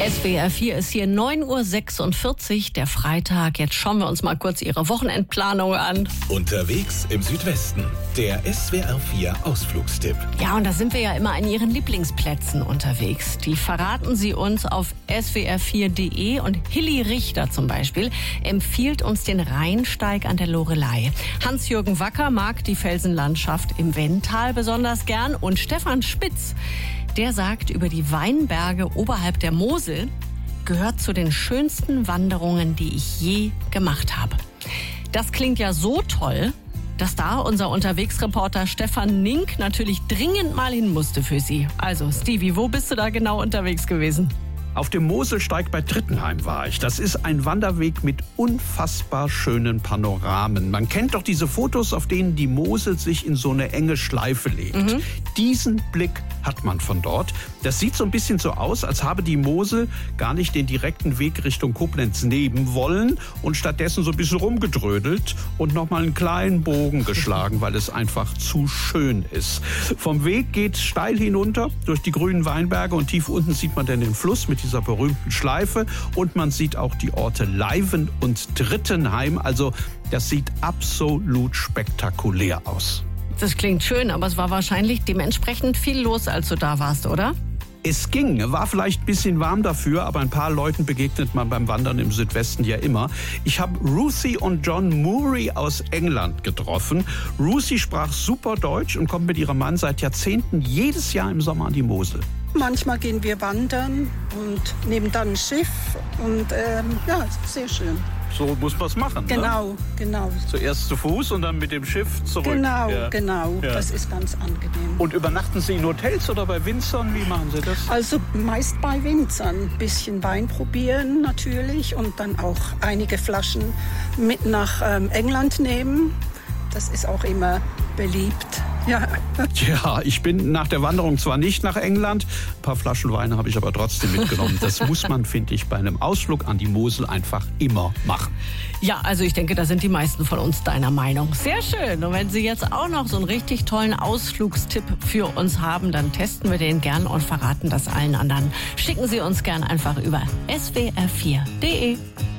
SWR 4 ist hier 9:46 Uhr, der Freitag. Jetzt schauen wir uns mal kurz Ihre Wochenendplanung an. Unterwegs im Südwesten, der SWR 4 Ausflugstipp. Ja, und da sind wir ja immer an Ihren Lieblingsplätzen unterwegs. Die verraten Sie uns auf swr4.de und Hilly Richter zum Beispiel empfiehlt uns den Rheinsteig an der Loreley. Hans-Jürgen Wacker mag die Felsenlandschaft im Wenntal besonders gern und Stefan Spitz, der sagt über die Weinberge oberhalb der Mosel, gehört zu den schönsten Wanderungen, die ich je gemacht habe. Das klingt ja so toll, dass da unser Unterwegsreporter Stefan Nink natürlich dringend mal hin musste für Sie. Also Stevie, wo bist du da genau unterwegs gewesen? Auf dem Moselsteig bei Drittenheim war ich. Das ist ein Wanderweg mit unfassbar schönen Panoramen. Man kennt doch diese Fotos, auf denen die Mosel sich in so eine enge Schleife legt. Diesen Blick hat man von dort. Das sieht so ein bisschen so aus, als habe die Mosel gar nicht den direkten Weg Richtung Koblenz nehmen wollen und stattdessen so ein bisschen rumgedrödelt und nochmal einen kleinen Bogen geschlagen, weil es einfach zu schön ist. Vom Weg geht's steil hinunter durch die grünen Weinberge und tief unten sieht man dann den Fluss mit dieser berühmten Schleife und man sieht auch die Orte Leiven und Drittenheim. Also das sieht absolut spektakulär aus. Das klingt schön, aber es war wahrscheinlich dementsprechend viel los, als du da warst, oder? Es ging, war vielleicht ein bisschen warm dafür, aber ein paar Leuten begegnet man beim Wandern im Südwesten ja immer. Ich habe Ruthie und John Murray aus England getroffen. Ruthie sprach super Deutsch und kommt mit ihrem Mann seit Jahrzehnten jedes Jahr im Sommer an die Mosel. Manchmal gehen wir wandern und nehmen dann ein Schiff und ja, sehr schön. So muss man es machen, Genau, ne? genau. Zuerst zu Fuß und dann mit dem Schiff zurück. Genau, ja. genau. Ja. Das ist ganz angenehm. Und übernachten Sie in Hotels oder bei Winzern? Wie machen Sie das? Also meist bei Winzern. Ein bisschen Wein probieren natürlich und dann auch einige Flaschen mit nach England nehmen. Das ist auch immer beliebt. Ja. Ja, ich bin nach der Wanderung zwar nicht nach England, ein paar Flaschen Wein habe ich aber trotzdem mitgenommen. Das muss man, finde ich, bei einem Ausflug an die Mosel einfach immer machen. Ja, also ich denke, da sind die meisten von uns deiner Meinung. Sehr schön. Und wenn Sie jetzt auch noch so einen richtig tollen Ausflugstipp für uns haben, dann testen wir den gern und verraten das allen anderen. Schicken Sie uns gern einfach über swr4.de.